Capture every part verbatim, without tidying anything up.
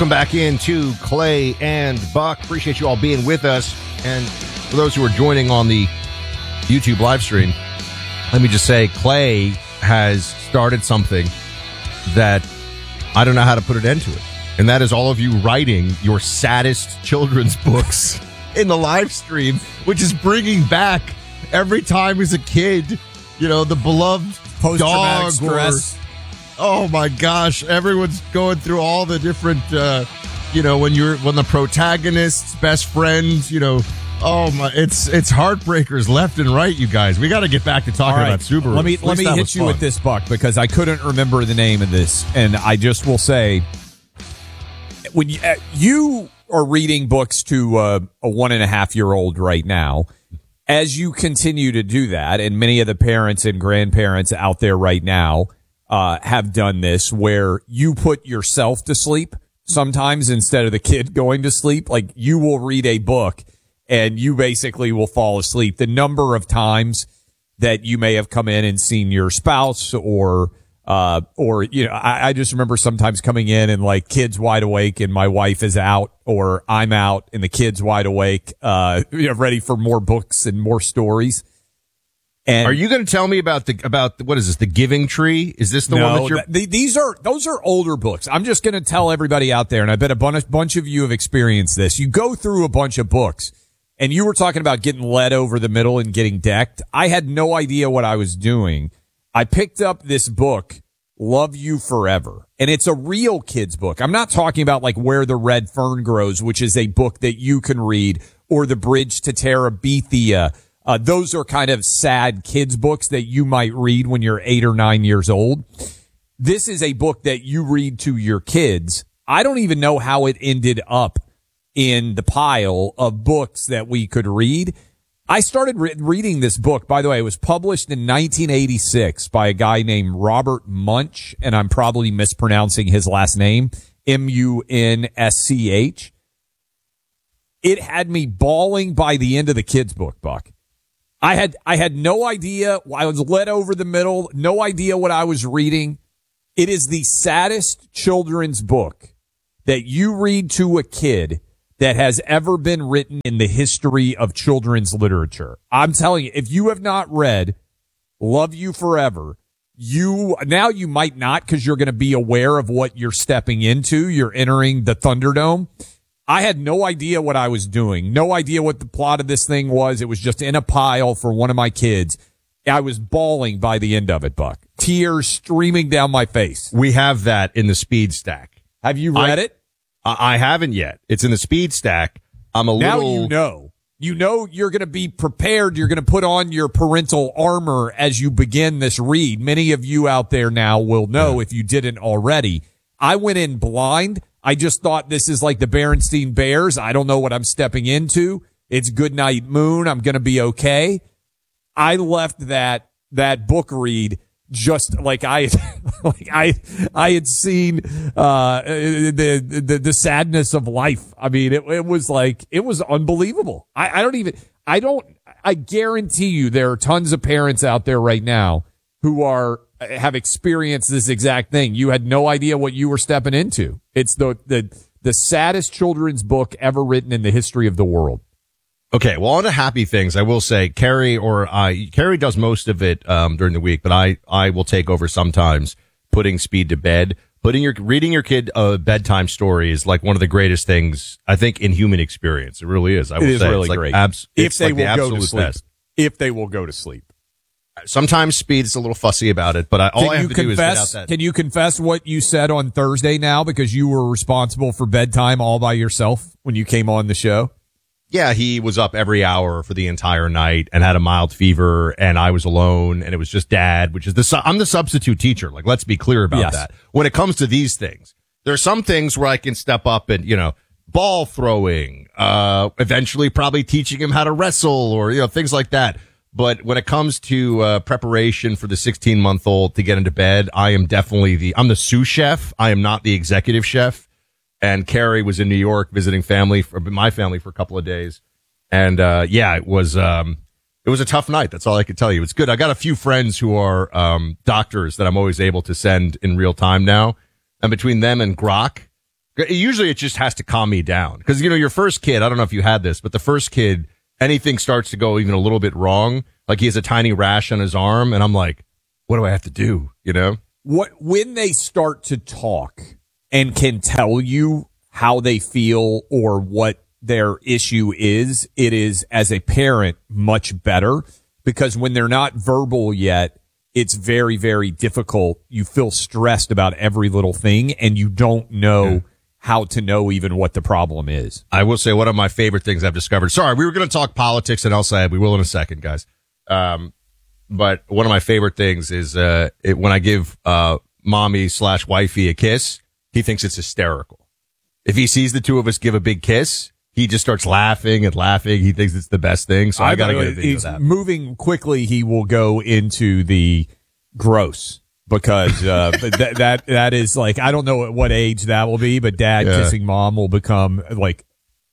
Welcome back into Clay and Buck. Appreciate you all being with us. And for those who are joining on the YouTube live stream, let me just say Clay has started something that I don't know how to put an end to it. And that is all of you writing your saddest children's books in the live stream, which is bringing back every time as a kid, you know, the beloved post-traumatic dog stress. Or, oh my gosh, everyone's going through all the different, uh, you know, when you're when the protagonist's best friend, you know, oh my, it's it's heartbreakers left and right, you guys. We got to get back to talking right. about Subaru. Let me let me hit you fun. with this, Buck, because I couldn't remember the name of this, and I just will say, when you, uh, you are reading books to uh, a one and a half year old right now, as you continue to do that, and many of the parents and grandparents out there right now uh, have done this, where you put yourself to sleep sometimes instead of the kid going to sleep. Like, you will read a book and you basically will fall asleep. The number of times that you may have come in and seen your spouse or Uh, or, you know, I, I just remember sometimes coming in and like kids wide awake and my wife is out, or I'm out and the kid's wide awake, uh, you know, ready for more books and more stories. And are you going to tell me about the, about the, what is this, the Giving Tree? Is this the no, one that you're? th- these are, those are older books. I'm just going to tell everybody out there, and I bet a bunch, bunch of you have experienced this. You go through a bunch of books and you were talking about getting led over the middle and getting decked. I had no idea what I was doing. I picked up this book, Love You Forever, and it's a real kid's book. I'm not talking about like Where the Red Fern Grows, which is a book that you can read, or The Bridge to Terabithia. Uh, those are kind of sad kids books that you might read when you're eight or nine years old. This is a book that you read to your kids. I don't even know how it ended up in the pile of books that we could read. I started re- reading this book. By the way, it was published in nineteen eighty-six by a guy named Robert Munsch, and I'm probably mispronouncing his last name, M U N S C H. It had me bawling by the end of the kid's book, Buck. I had, I had no idea. I was led over the middle, no idea what I was reading. It is the saddest children's book that you read to a kid that has ever been written in the history of children's literature. I'm telling you, if you have not read Love You Forever, you, now you might not, because you're going to be aware of what you're stepping into. You're entering the Thunderdome. I had no idea what I was doing. No idea what the plot of this thing was. It was just in a pile for one of my kids. I was bawling by the end of it, Buck. Tears streaming down my face. We have that in the speed stack. Have you read I, it? I haven't yet. It's in the speed stack. I'm a now little. Now you know. You know you're going to be prepared. You're going to put on your parental armor as you begin this read. Many of you out there now will know, yeah, if you didn't already. I went in blind. I just thought this is like the Berenstein Bears. I don't know what I'm stepping into. It's Goodnight Moon. I'm going to be okay. I left that that book read just like I, like I, I had seen, uh, the, the, the sadness of life. I mean, it, it was like, it was unbelievable. I, I don't even, I don't, I guarantee you there are tons of parents out there right now who are, have experienced this exact thing. You had no idea what you were stepping into. It's the, the, the saddest children's book ever written in the history of the world. Okay, well, on to happy things, I will say Carrie or I, Carrie does most of it um, during the week, but I, I will take over sometimes putting Speed to bed. Putting your, reading your kid a bedtime story is like one of the greatest things, I think, in human experience. It really is. I will it is say. really it's like great. Abs- if they like will the go to sleep. Best. If they will go to sleep. Sometimes Speed's a little fussy about it, but I, all can I have you to confess, do is get out that. Can you confess what you said on Thursday now, because you were responsible for bedtime all by yourself when you came on the show? Yeah, he was up every hour for the entire night and had a mild fever, and I was alone, and it was just Dad, which is the, su- I'm the substitute teacher. Like, let's be clear about yes. that. When it comes to these things, there are some things where I can step up and, you know, ball throwing, uh, eventually probably teaching him how to wrestle or, you know, things like that. But when it comes to, uh, preparation for the sixteen month old to get into bed, I am definitely the, I'm the sous chef. I am not the executive chef. And Carrie was in New York visiting family, for my family, for a couple of days. And, uh, yeah, it was, um, it was a tough night. That's all I could tell you. It's good. I got a few friends who are, um, doctors that I'm always able to send in real time now. And between them and Grok, Usually it just has to calm me down. Because, you know, your first kid, I don't know if you had this, but the first kid, anything starts to go even a little bit wrong. Like he has a tiny rash on his arm, and I'm like, what do I have to do? You know? What when they start to talk and can tell you how they feel or what their issue is, it is, as a parent, much better. Because when they're not verbal yet, it's very, very difficult. You feel stressed about every little thing, and you don't know yeah. how to know even what the problem is. I will say one of my favorite things I've discovered. Sorry, we were going to talk politics and El Sayed. We will in a second, guys. Um, but one of my favorite things is uh, it, when I give uh, mommy slash wifey a kiss, he thinks it's hysterical. If he sees the two of us give a big kiss, he just starts laughing and laughing. He thinks it's the best thing. So I, I got to get a video of that. Moving quickly, he will go into the gross. Because uh, that that that is like, I don't know at what age that will be, but dad yeah. kissing mom will become like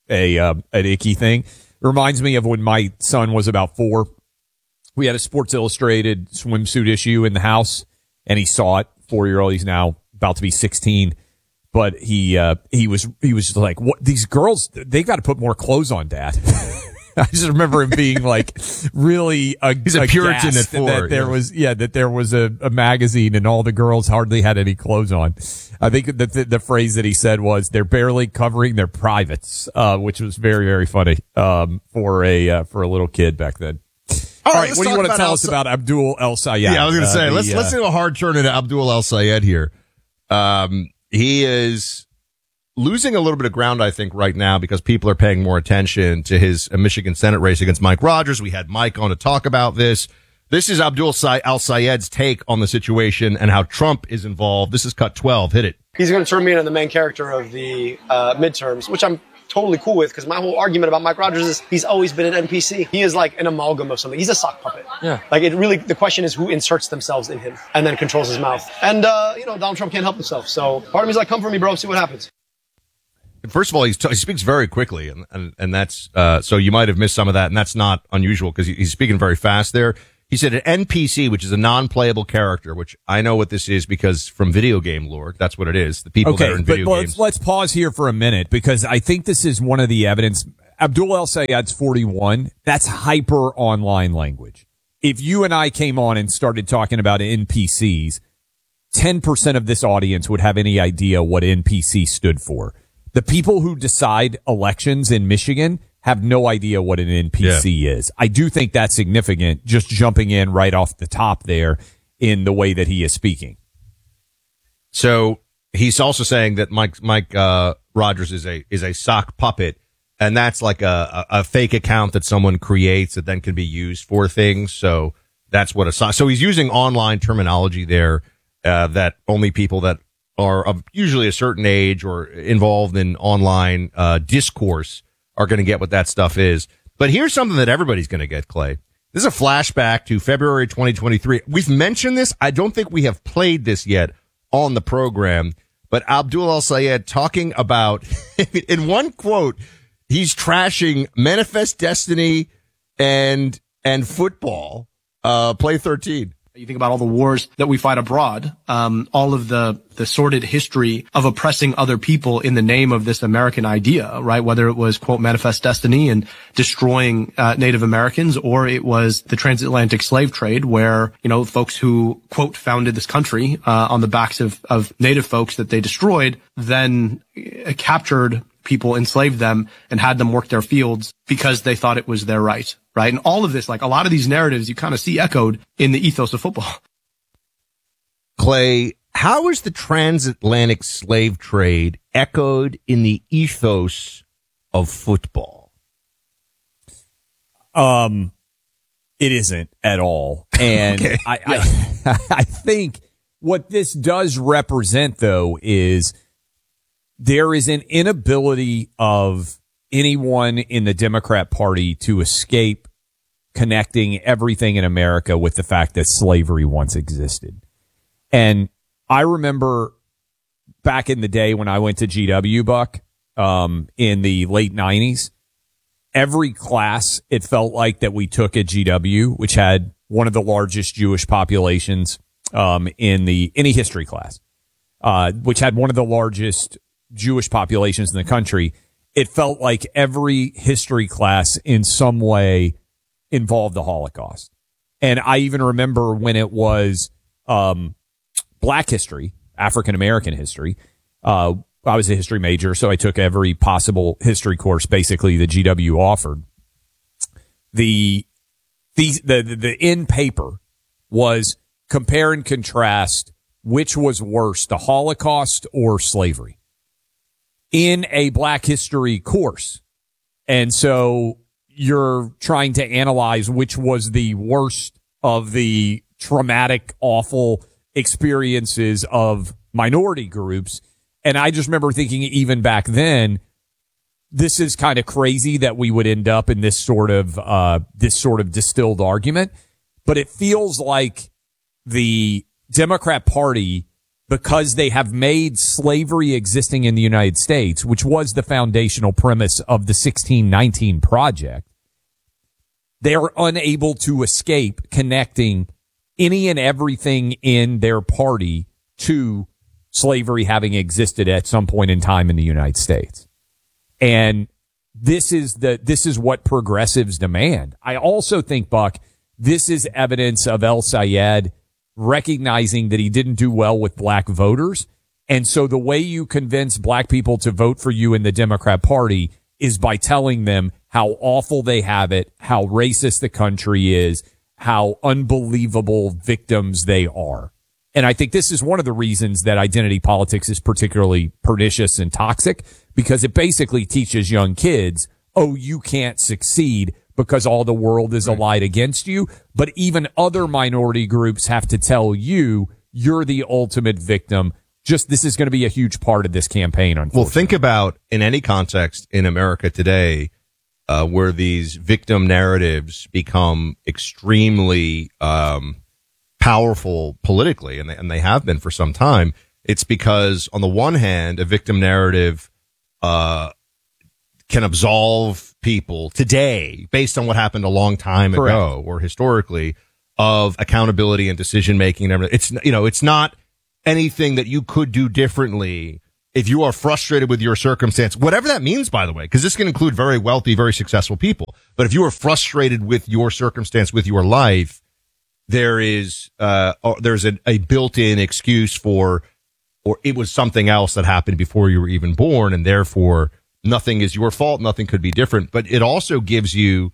a uh, an icky thing. It reminds me of when my son was about four. We had a Sports Illustrated swimsuit issue in the house, and he saw it. Four year old, he's now about to be sixteen, but he uh, he was he was just like, "What? These girls, they got to put more clothes on, Dad." I just remember him being like really a, He's a Puritan at four. That there yeah. was, yeah, that there was a, a magazine and all the girls hardly had any clothes on. I think that the, the phrase that he said was, they're barely covering their privates, uh, which was very, very funny, um, for a, uh, for a little kid back then. All all right, right what do you want to tell us about Abdul El Sayed? Yeah, I was going to uh, say, the, let's, uh, let's do a hard turn into Abdul El Sayed here. Um, he is losing a little bit of ground, I think, right now because people are paying more attention to his Michigan Senate race against Mike Rogers. We had Mike on to talk about this. This is Abdul El Sayed's take on the situation and how Trump is involved. This is cut twelve. Hit it. He's going to turn me into the main character of the uh, midterms, which I'm totally cool with, because my whole argument about Mike Rogers is he's always been an N P C. He is like an amalgam of something. He's a sock puppet. Yeah. Like it really, the question is who inserts themselves in him and then controls his mouth. And, uh, you know, Donald Trump can't help himself. So part of me is like, come for me, bro. See what happens. First of all, he's t- he speaks very quickly, and and, and that's uh, so you might have missed some of that, and that's not unusual because he, he's speaking very fast there. He said an N P C, which is a non-playable character, which I know what this is because from video game lore, that's what it is. The people okay, that are in video but games. Let's, let's pause here for a minute because I think this is one of the evidence. Abdul El Sayed's forty-one. That's hyper online language. If you and I came on and started talking about N P Cs, ten percent of this audience would have any idea what N P C stood for. The people who decide elections in Michigan have no idea what an N P C yeah. is. I do think that's significant, just jumping in right off the top there in the way that he is speaking. So he's also saying that Mike Mike uh, Rogers is a is a sock puppet, and that's like a, a, a fake account that someone creates that then can be used for things. So that's what a sock. So he's using online terminology there uh, that only people that are of usually a certain age or involved in online uh, discourse are going to get what that stuff is. But here's something that everybody's going to get, Clay. This is a flashback to February twenty twenty-three. We've mentioned this. I don't think we have played this yet on the program, but Abdul El Sayed talking about, in one quote, he's trashing Manifest Destiny and, and football, uh, Play thirteen. You think about all the wars that we fight abroad, um, all of the, the sordid history of oppressing other people in the name of this American idea, right? Whether it was, quote, Manifest Destiny and destroying uh, Native Americans, or it was the transatlantic slave trade where, you know, folks who, quote, founded this country uh, on the backs of, of Native folks that they destroyed, then uh, captured people, enslaved them, and had them work their fields because they thought it was their right. Right. And all of this, like a lot of these narratives, you kind of see echoed in the ethos of football. Clay, how is the transatlantic slave trade echoed in the ethos of football? Um, it isn't at all. And okay. I, yeah. I, I think what this does represent, though, is there is an inability of anyone in the Democrat Party to escape connecting everything in America with the fact that slavery once existed. And I remember back in the day when I went to G W, Buck, um, in the late nineties, every class it felt like that we took at G W, which had one of the largest Jewish populations um, in the any history class, uh, which had one of the largest Jewish populations in the country, it felt like every history class in some way involved the Holocaust. And I even remember when it was um, Black history, African American history. Uh, I was a history major, so I took every possible history course basically the G W offered. The the the the in paper was compare and contrast which was worse, the Holocaust or slavery, in a Black history course. And so you're trying to analyze which was the worst of the traumatic, awful experiences of minority groups. And I just remember thinking even back then, this is kind of crazy that we would end up in this sort of, uh, this sort of distilled argument. But it feels like the Democrat Party, because they have made slavery existing in the United States, which was the foundational premise of the sixteen nineteen Project, they are unable to escape connecting any and everything in their party to slavery having existed at some point in time in the United States. And this is the, this is what progressives demand. I also think, Buck, this is evidence of El Sayed recognizing that he didn't do well with Black voters. And so the way you convince Black people to vote for you in the Democrat Party is by telling them how awful they have it, how racist the country is, how unbelievable victims they are. And I think this is one of the reasons that identity politics is particularly pernicious and toxic, because it basically teaches young kids, oh, you can't succeed because all the world is allied against you. But even other minority groups have to tell you you're the ultimate victim. Just this is going to be a huge part of this campaign. Unfortunately. Well, think about in any context in America today, uh, where these victim narratives become extremely, um, powerful politically, and they, and they have been for some time. It's because on the one hand, a victim narrative, uh, can absolve people today based on what happened a long time Correct. ago or historically of accountability and decision making and everything. It's, you know, it's not anything that you could do differently if you are frustrated with your circumstance, whatever that means, by the way, because this can include very wealthy, very successful people. But if you are frustrated with your circumstance, with your life, there is, uh, there's a, a built-in excuse for, or it was something else that happened before you were even born, and therefore nothing is your fault. Nothing could be different. But it also gives you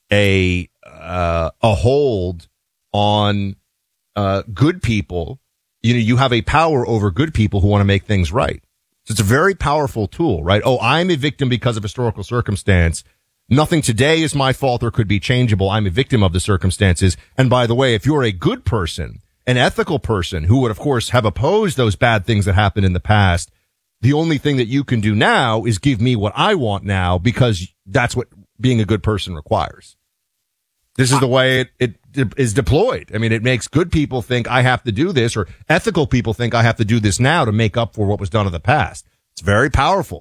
a, uh, a hold on, uh, good people. You know, you have a power over good people who want to make things right. So it's a very powerful tool, right? Oh, I'm a victim because of historical circumstance. Nothing today is my fault or could be changeable. I'm a victim of the circumstances. And by the way, if you're a good person, an ethical person who would, of course, have opposed those bad things that happened in the past, the only thing that you can do now is give me what I want now, because that's what being a good person requires. This is the way it, it, it is deployed. I mean, it makes good people think I have to do this, or ethical people think I have to do this now to make up for what was done in the past. It's very powerful.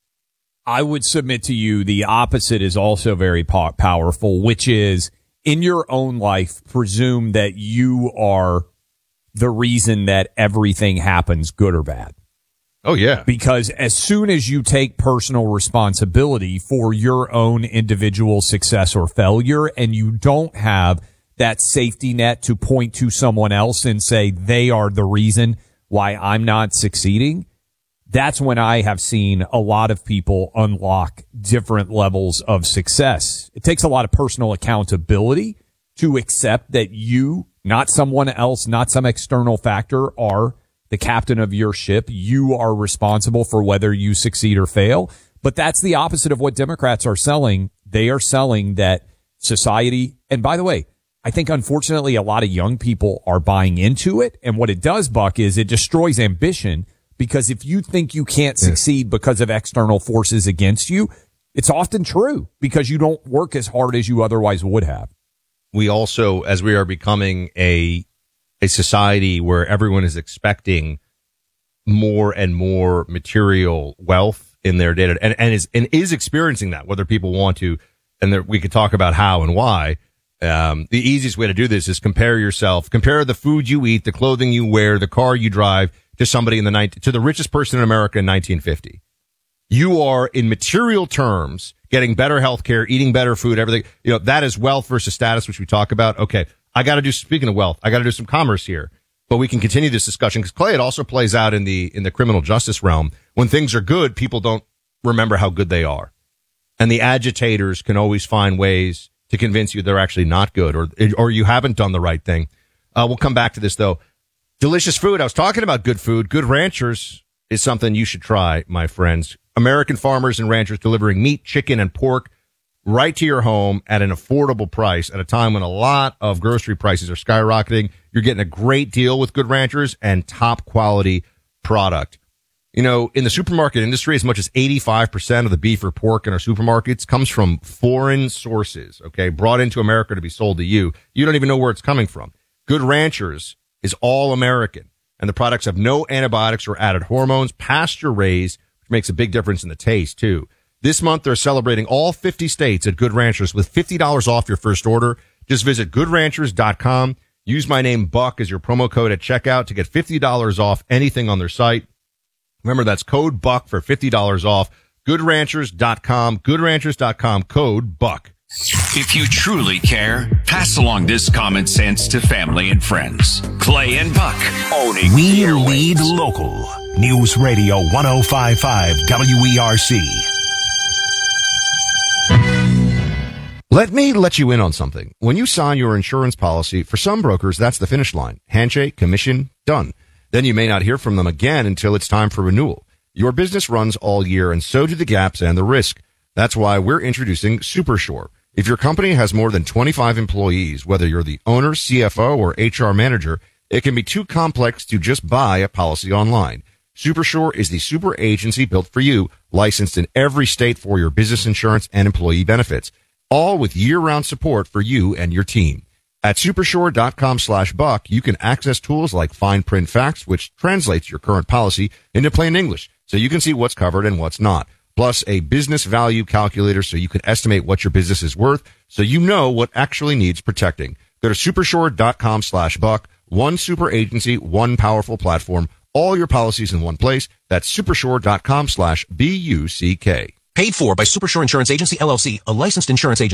I would submit to you the opposite is also very po- powerful, which is in your own life, presume that you are the reason that everything happens, good or bad. Oh, yeah. Because as soon as you take personal responsibility for your own individual success or failure, and you don't have that safety net to point to someone else and say they are the reason why I'm not succeeding, that's when I have seen a lot of people unlock different levels of success. It takes a lot of personal accountability to accept that you, not someone else, not some external factor, are the captain of your ship. You are responsible for whether you succeed or fail. But that's the opposite of what Democrats are selling. They are selling that society. And by the way, I think unfortunately a lot of young people are buying into it. And what it does, Buck, is it destroys ambition. Because if you think you can't succeed because of external forces against you, it's often true because you don't work as hard as you otherwise would have. We also, as we are becoming a a society where everyone is expecting more and more material wealth in their data, and, and is and is experiencing that, whether people want to, and there, we could talk about how and why. Um, the easiest way to do this is compare yourself, compare the food you eat, the clothing you wear, the car you drive, to somebody in the nineteen to the richest person in America in nineteen fifty. You are, in material terms, getting better health care, eating better food, everything. You know, that is wealth versus status, which we talk about. Okay, I got to do, speaking of wealth, I got to do some commerce here. But we can continue this discussion because, Clay, it also plays out in the in the criminal justice realm. When things are good, people don't remember how good they are. And the agitators can always find ways to convince you they're actually not good or or you haven't done the right thing. Uh, we'll come back to this, though. Delicious food. I was talking about good food. Good Ranchers is something you should try, my friends. American farmers and ranchers delivering meat, chicken, and pork right to your home at an affordable price at a time when a lot of grocery prices are skyrocketing. You're getting a great deal with Good Ranchers and top quality product. You know, in the supermarket industry, as much as eighty-five percent of the beef or pork in our supermarkets comes from foreign sources, okay, brought into America to be sold to you. You don't even know where it's coming from. Good Ranchers is all American, and the products have no antibiotics or added hormones, pasture raised, which makes a big difference in the taste, too. This month, they're celebrating all fifty states at Good Ranchers with fifty dollars off your first order. Just visit good ranchers dot com. Use my name, Buck, as your promo code at checkout to get fifty dollars off anything on their site. Remember, that's code BUCK for fifty dollars off. good ranchers dot com. good ranchers dot com, code BUCK. If you truly care, pass along this common sense to family and friends. Clay and Buck, owning We lead local. News Radio one oh five point five W E R C. Let me let you in on something. When you sign your insurance policy, for some brokers, that's the finish line. Handshake, commission, done. Then you may not hear from them again until it's time for renewal. Your business runs all year, and so do the gaps and the risk. That's why we're introducing SuperSure. If your company has more than twenty-five employees, whether you're the owner, C F O, or H R manager, it can be too complex to just buy a policy online. SuperSure is the super agency built for you, licensed in every state for your business insurance and employee benefits, all with year-round support for you and your team. At supersure dot com slash buck, you can access tools like fine print facts, which translates your current policy into plain English, so you can see what's covered and what's not. Plus a business value calculator so you can estimate what your business is worth, so you know what actually needs protecting. Go to supersure dot com slash buck. One super agency, one powerful platform, all your policies in one place. That's supersure dot com slash B U C K. Paid for by Supersure Insurance Agency, L L C, a licensed insurance agent.